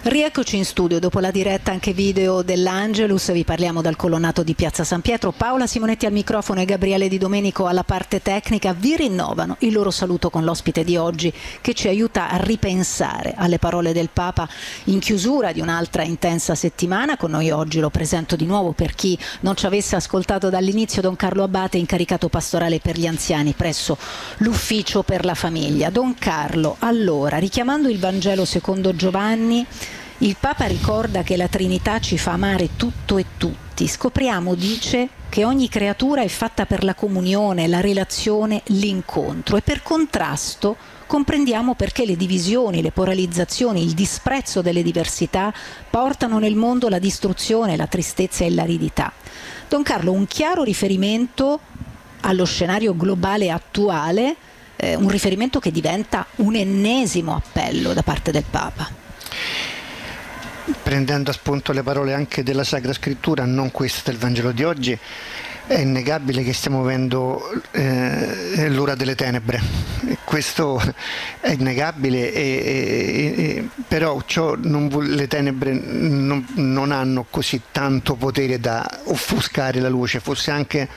Rieccoci in studio dopo la diretta anche video dell'Angelus. Vi parliamo dal colonnato di Piazza San Pietro. Paola Simonetti al microfono e Gabriele Di Domenico alla parte tecnica vi rinnovano il loro saluto con l'ospite di oggi, che ci aiuta a ripensare alle parole del Papa in chiusura di un'altra intensa settimana. Con noi oggi, lo presento di nuovo per chi non ci avesse ascoltato dall'inizio, Don Carlo Abbate, incaricato pastorale per gli anziani presso l'Ufficio per la Famiglia. Don Carlo, allora, richiamando il Vangelo secondo Giovanni, il Papa ricorda che la Trinità ci fa amare tutto e tutti. Scopriamo, dice, che ogni creatura è fatta per la comunione, la relazione, l'incontro, e per contrasto comprendiamo perché le divisioni, le polarizzazioni, il disprezzo delle diversità portano nel mondo la distruzione, la tristezza e l'aridità. Don Carlo, un chiaro riferimento allo scenario globale attuale, un riferimento che diventa un ennesimo appello da parte del Papa. Prendendo a spunto le parole anche della Sacra Scrittura, non questa del Vangelo di oggi, è innegabile che stiamo vivendo l'ora delle tenebre. Questo è innegabile, però le tenebre non hanno così tanto potere da offuscare la luce, fosse anche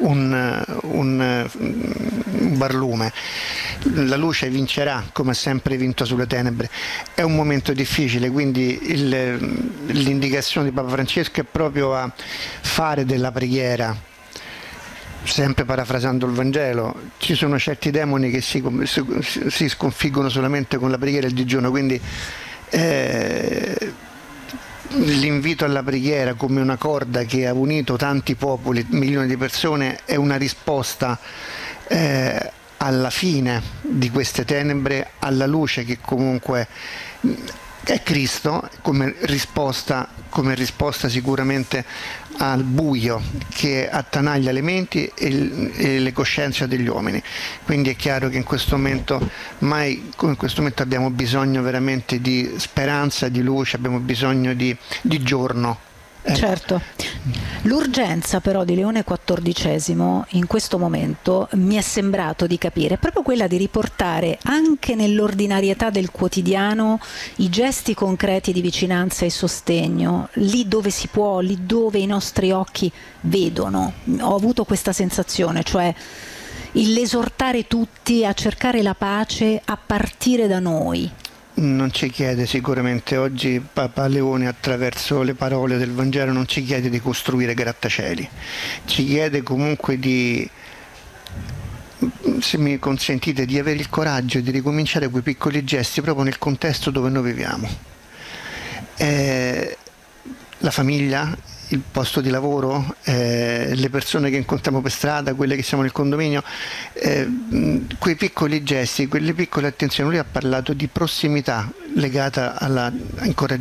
un barlume. La luce vincerà, come ha sempre vinto sulle tenebre. È un momento difficile, quindi l'indicazione di Papa Francesco è proprio a fare della preghiera. Sempre parafrasando il Vangelo, ci sono certi demoni che si sconfiggono solamente con la preghiera e il digiuno, quindi l'invito alla preghiera come una corda che ha unito tanti popoli, milioni di persone, è una risposta alla fine di queste tenebre, alla luce che comunque è Cristo, come risposta sicuramente al buio che attanaglia le menti e le coscienze degli uomini. Quindi è chiaro che in questo momento, mai come in questo momento, abbiamo bisogno veramente di speranza, di luce, abbiamo bisogno di giorno. Certo. L'urgenza però di Leone XIV in questo momento, mi è sembrato di capire, è proprio quella di riportare anche nell'ordinarietà del quotidiano i gesti concreti di vicinanza e sostegno, lì dove si può, lì dove i nostri occhi vedono. Ho avuto questa sensazione, cioè l'esortare tutti a cercare la pace a partire da noi. Non ci chiede sicuramente oggi Papa Leone, attraverso le parole del Vangelo, non ci chiede di costruire grattacieli, ci chiede comunque di, se mi consentite, di avere il coraggio di ricominciare quei piccoli gesti proprio nel contesto dove noi viviamo. La famiglia, il posto di lavoro, le persone che incontriamo per strada, quelle che siamo nel condominio, quei piccoli gesti, quelle piccole attenzioni. Lui ha parlato di prossimità legata alla incoraggiamento